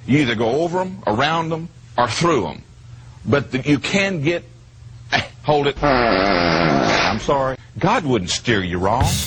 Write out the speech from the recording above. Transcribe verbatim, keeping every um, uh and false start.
You either go over them, around them, or through them. But the, you can get... Hold it. I'm sorry. God wouldn't steer you wrong.